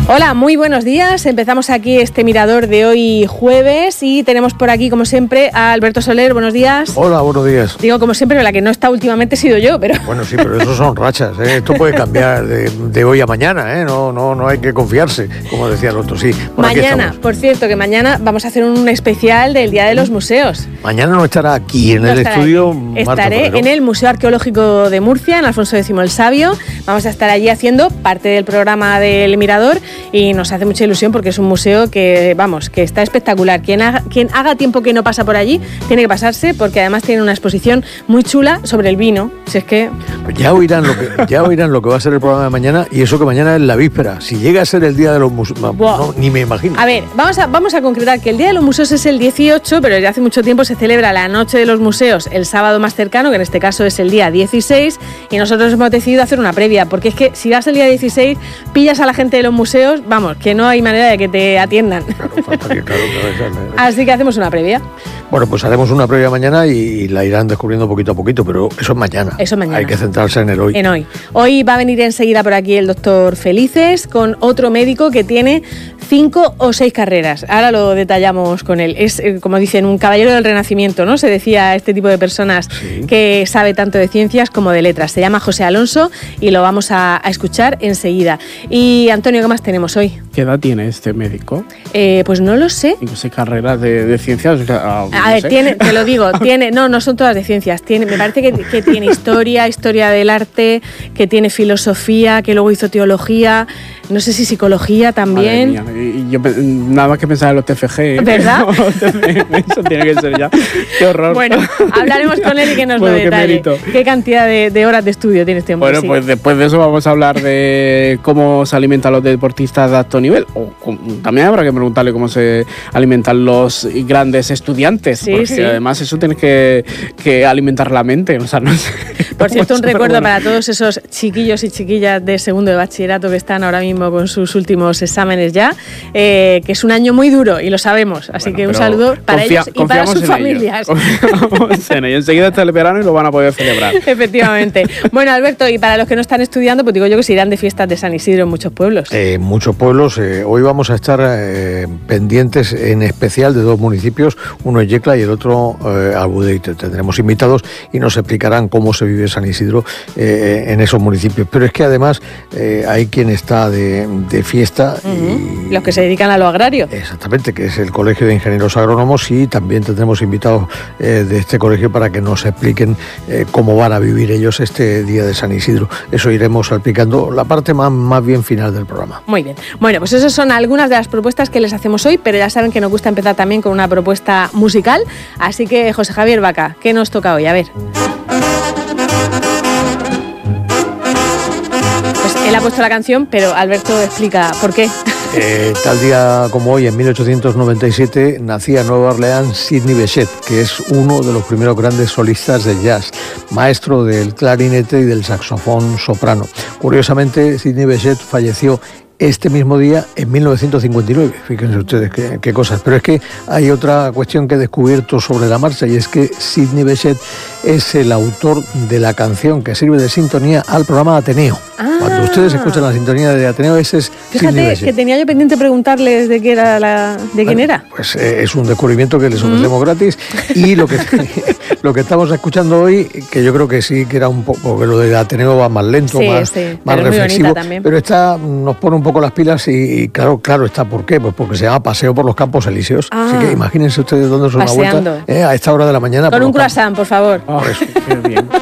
Hola, muy buenos días. Empezamos aquí este mirador de hoy jueves y tenemos por aquí, como siempre, a Alberto Soler. Buenos días. Hola, buenos días. Digo, como siempre, la que no está últimamente he sido yo, pero... Bueno, sí, pero eso son rachas, ¿eh? Esto puede cambiar de hoy a mañana, ¿eh? No hay que confiarse, como decía el otro, sí. Mañana, por cierto, que mañana vamos a hacer un especial del Día de los Museos. Mañana no estará aquí en el estudio. Estaré en el Museo Arqueológico de Murcia, en Alfonso X el Sabio. Vamos a estar allí haciendo parte del programa del Mirador y nos hace mucha ilusión porque es un museo que, vamos, que está espectacular. Quien haga tiempo que no pasa por allí, tiene que pasarse porque además tiene una exposición muy chula sobre el vino. Si es que... Pues ya oirán lo que va a ser el programa de mañana, y eso que mañana es la víspera. Si llega a ser el Día de los Museos, no, ni me imagino. A ver, vamos a concretar que el Día de los Museos es el 18, pero desde hace mucho tiempo se celebra la Noche de los Museos el sábado más cercano, que en este caso es el día 16, y nosotros hemos decidido hacer una previa, porque es que si vas el día 16, pillas a la gente de los museos, vamos, que no hay manera de que te atiendan. Claro, Así que hacemos una previa. Bueno, pues haremos una previa mañana y la irán descubriendo poquito a poquito, pero eso es mañana. Eso es mañana. Hay que centrarse en el hoy. En hoy. Hoy va a venir enseguida por aquí el doctor Felices con otro médico que tiene 5 o 6 carreras. Ahora lo detallamos con él. Es, como dicen, un caballero del Renacimiento, ¿no? Se decía a este tipo de personas que sabe tanto de ciencias como de letras. Se llama José Alonso y lo vamos a escuchar enseguida. Y Antonio, ¿qué más tenemos hoy? ¿Qué edad tiene este médico? Pues no lo sé. 5 o 6 carreras de ciencias. A ver, te lo digo, no son todas de ciencias. Me parece que tiene historia del arte, que tiene filosofía, que luego hizo teología, no sé si psicología también. Madre mía. Y yo nada más que pensaba en los TFG. ¿Verdad? Eso tiene que ser ya. Qué horror. Bueno, hablaremos con él y que nos lo detalle. ¿Qué cantidad de horas de estudio tiene este hombre? Bueno, pues después de eso vamos a hablar de cómo se alimentan los deportistas de alto nivel. También habrá que preguntarle cómo se alimentan los grandes estudiantes. Sí, porque sí. Además eso tienes que alimentar la mente. O sea, no sé. Por cierto, un recuerdo para todos esos chiquillos y chiquillas de segundo de bachillerato que están ahora mismo con sus últimos exámenes ya, que es un año muy duro y lo sabemos, así que un saludo para ellos y para sus familias. Confiamos en ellos. Enseguida está el verano y lo van a poder celebrar. Efectivamente. Bueno, Alberto, y para los que no están estudiando, pues digo yo que se irán de fiestas de San Isidro en muchos pueblos. Muchos pueblos. Hoy vamos a estar pendientes en especial de 2 municipios, uno es Yecla y el otro Albudeite. Tendremos invitados y nos explicarán cómo se vive San Isidro en esos municipios. Pero es que además hay quien está de fiesta. Y los que se dedican a lo agrario. Exactamente, que es el Colegio de Ingenieros Agrónomos, y también tendremos invitados de este colegio para que nos expliquen cómo van a vivir ellos este día de San Isidro. Eso iremos explicando la parte más bien final del programa. Muy bien. Bueno, pues esas son algunas de las propuestas que les hacemos hoy, pero ya saben que nos gusta empezar también con una propuesta musical. Así que, José Javier Vaca, ¿qué nos toca hoy? A ver. Pues él ha puesto la canción, pero Alberto explica por qué. Tal día como hoy, en 1897, nacía en Nueva Orleans Sidney Bechet, que es uno de los primeros grandes solistas de jazz, maestro del clarinete y del saxofón soprano. Curiosamente, Sidney Bechet falleció este mismo día en 1959, fíjense ustedes qué cosas. Pero es que hay otra cuestión que he descubierto sobre la marcha, y es que Sidney Bechet es el autor de la canción que sirve de sintonía al programa Ateneo. Cuando ustedes escuchan la sintonía de Ateneo, ese es Sidney Bechet. Fíjate que tenía yo pendiente preguntarles de quién era. Pues es un descubrimiento que les ofrecemos gratis, y lo que estamos escuchando hoy, que yo creo que sí que era un poco, que lo de Ateneo va más lento, más reflexivo, pero esta nos pone un poco las pilas y claro está. ¿Por qué? Pues porque se llama Paseo por los Campos Elíseos. Así que imagínense ustedes dándose una vuelta a esta hora de la mañana. Con un croissant, por favor. Qué bien.